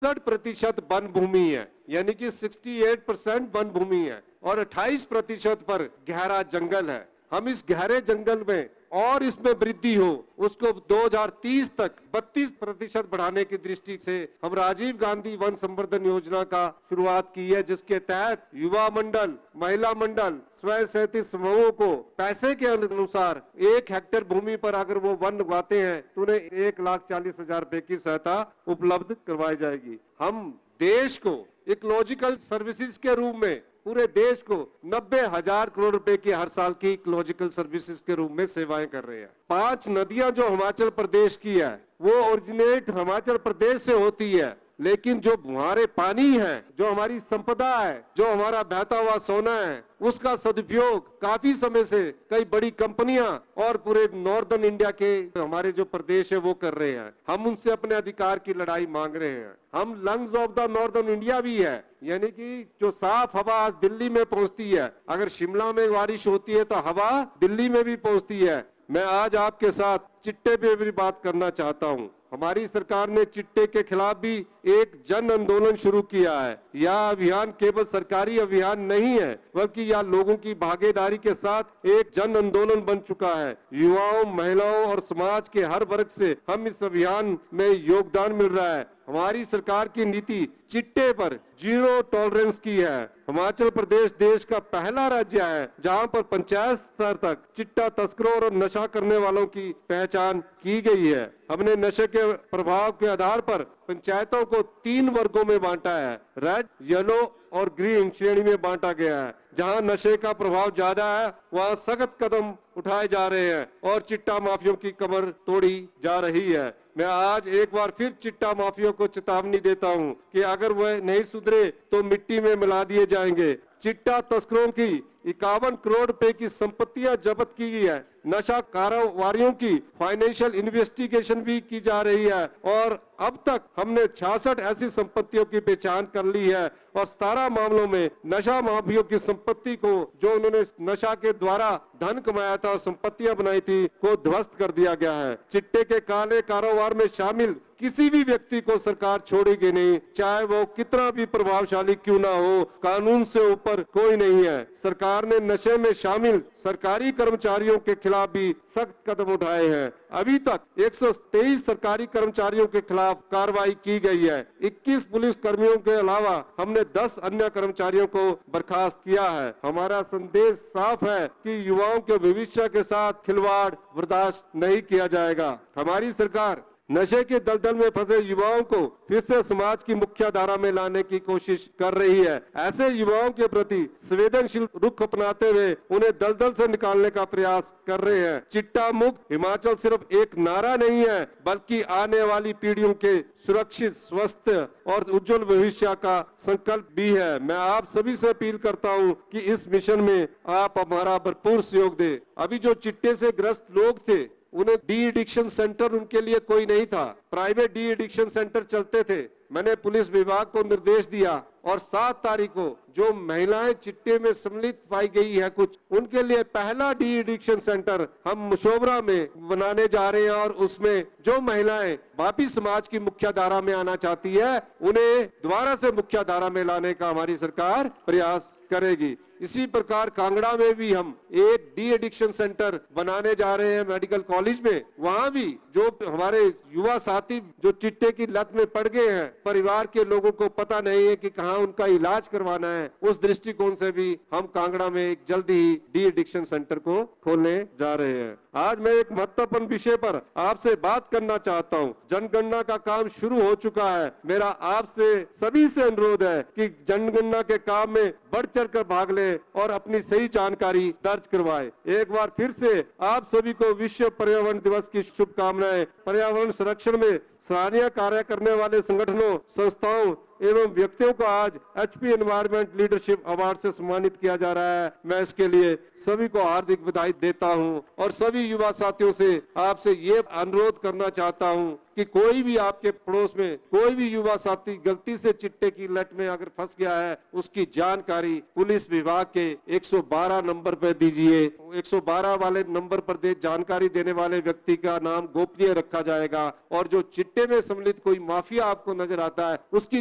60% one भूमि है, यानी कि 68% वन भूमि है और 28% पर गहरा जंगल है। हम इस गहरे जंगल में और इसमें वृद्धि हो, उसको 2030 तक 32% बढ़ाने की दृष्टि से हम राजीव गांधी वन संवर्धन योजना का शुरुआत की है, जिसके तहत युवा मंडल, महिला मंडल, स्वयं सहायता समूहों को पैसे के अनुसार 1 हेक्टेयर भूमि पर अगर वो वन उगाते हैं तो उन्हें 1,40,000 रुपए की सहायता उपलब्ध करवाई जाएगी। हम देश को इकोलॉजिकल सर्विसेज के रूप में पूरे देश को 90,000 करोड़ रुपए की हर साल की इकोलॉजिकल सर्विसेज के रूप में सेवाएं कर रहे हैं। 5 नदियां जो हिमाचल प्रदेश की है वो ओरिजिनेट हिमाचल प्रदेश से होती है, लेकिन जो हमारे पानी है, जो हमारी संपदा है, जो हमारा बहता हुआ सोना है, उसका सदुपयोग काफी समय से कई बड़ी कंपनियां और पूरे नॉर्दर्न इंडिया के हमारे जो प्रदेश है वो कर रहे हैं। हम उनसे अपने अधिकार की लड़ाई मांग रहे हैं। हम lungs of the northern India भी है, यानी कि जो साफ हवा आज दिल्ली में पहुंचती है, अगर शिमला में बारिश होती है तो हवा दिल्ली में भी पहुंचती है। मैं आज आपके साथ चिट्टे पे भी बात करना चाहता हूं। हमारी सरकार ने चिट्टे के खिलाफ भी एक जन आंदोलन शुरू किया है। यह अभियान केवल सरकारी अभियान नहीं है, बल्कि यह लोगों की भागीदारी के साथ एक जन आंदोलन बन चुका है। युवाओं, महिलाओं और समाज के हर वर्ग से हम इस अभियान में योगदान मिल रहा है। हमारी सरकार की नीति चिट्टे पर जीरो टॉलरेंस की है। हिमाचल प्रदेश देश का पहला राज्य है जहां पर पंचायत स्तर तक चिट्टा तस्करों और नशा करने वालों की पहचान की गई है। हमने नशे के प्रभाव के आधार पर पंचायतों को 3 वर्गों में बांटा है। रेड, येलो और ग्रीन श्रेणी में बांटा गया है। जहां नशे का प्रभाव ज्यादा है वहां सख्त कदम उठाए जा रहे हैं और चिट्टा माफियों की कमर तोड़ी जा रही है। मैं आज एक बार फिर चिट्टा माफियों को चेतावनी देता हूं कि अगर वह नहीं सुधरे तो मिट्टी में मिला दिए जाएंगे। चिट्टा तस्करों की 51 करोड़ रुपए की संपत्तियां जब्त की गई है। नशा कारोबारियों की फाइनेंशियल इन्वेस्टिगेशन भी की जा रही है और अब तक हमने 66 ऐसी संपत्तियों की पहचान कर ली है और 17 मामलों में नशा माफियों की संपत्ति को, जो उन्होंने नशा के द्वारा धन कमाया था और संपत्तियां बनाई थी, को ध्वस्त कर दिया गया है। चिट्टे के काले कारोबार में शामिल किसी भी व्यक्ति को सरकार छोड़ेगी नहीं, चाहे वो कितना भी प्रभावशाली क्यों ना हो। कानून से ऊपर कोई नहीं है। सरकार ने नशे में शामिल सरकारी कर्मचारियों के खिलाफ भी सख्त कदम उठाए हैं। अभी तक 123 सरकारी कर्मचारियों के खिलाफ कार्रवाई की गई है। 21 पुलिस कर्मियों के अलावा हमने 10 अन्य कर्मचारियों को बर्खास्त किया है। हमारा संदेश साफ है कि युवाओं के भविष्य के साथ खिलवाड़ बर्दाश्त नहीं किया जाएगा। हमारी सरकार नशे के दलदल में फंसे युवाओं को फिर से समाज की मुख्य धारा में लाने की कोशिश कर रही है। ऐसे युवाओं के प्रति संवेदनशील रुख अपनाते हुए उन्हें दलदल से निकालने का प्रयास कर रहे हैं। चिट्टा मुक्त हिमाचल सिर्फ एक नारा नहीं है, बल्कि आने वाली पीढ़ियों के सुरक्षित, स्वस्थ और उज्जवल भविष्य का संकल्प भी है। मैं आप सभी से अपील करता हूं कि इस मिशन में आप हमारा भरपूर सहयोग दें। अभी जो चिट्टे से ग्रस्त लोग थे, उन्हें डी एडिक्शन सेंटर उनके लिए कोई नहीं था। प्राइवेट डी एडिक्शन सेंटर चलते थे। मैंने पुलिस विभाग को निर्देश दिया और 7 तारीख को जो महिलाएं चिट्टे में सम्मिलित पाई गई है कुछ, उनके लिए पहला डी एडिक्शन सेंटर हम मशोबरा में बनाने जा रहे हैं और उसमें जो महिलाएं वापिस समाज की मुख्य धारा में आना चाहती है, उन्हें दोबारा से मुख्य धारा में लाने का हमारी सरकार प्रयास करेगी। इसी प्रकार कांगड़ा में भी हम एक डी एडिक्शन सेंटर बनाने जा रहे हैं मेडिकल कॉलेज में। वहां भी जो हमारे युवा साथी जो चिट्टे की लत में पड़ गए हैं, परिवार के लोगों को पता नहीं है कि कहाँ उनका इलाज करवाना है, उस दृष्टिकोण से भी हम कांगड़ा में एक जल्दी ही डी एडिक्शन सेंटर को खोलने जा रहे हैं। आज मैं एक महत्वपूर्ण विषय पर आपसे बात करना चाहता हूं। जनगणना का काम शुरू हो चुका है। मेरा आपसे सभी से अनुरोध है कि जनगणना के काम में बढ़ चढ़ कर भाग ले और अपनी सही जानकारी दर्ज करवाए। एक बार फिर से आप सभी को विश्व पर्यावरण दिवस की शुभकामनाएं। पर्यावरण संरक्षण में सराहनीय कार्य करने वाले संगठनों, संस्थाओं एवं व्यक्तियों को आज एचपी एनवायरमेंट लीडरशिप अवार्ड से सम्मानित किया जा रहा है। मैं इसके लिए सभी को हार्दिक बधाई देता हूं और सभी युवा साथियों से आपसे ये अनुरोध करना चाहता हूं कि कोई भी आपके पड़ोस में कोई भी युवा साथी गलती से चिट्टे की लत में अगर फंस गया है, उसकी जानकारी पुलिस विभाग के 112 नंबर पर दीजिए। 112 वाले नंबर पर जानकारी देने वाले व्यक्ति का नाम गोपनीय रखा जाएगा और जो चिट्टे में सम्मिलित कोई माफिया आपको नजर आता है उसकी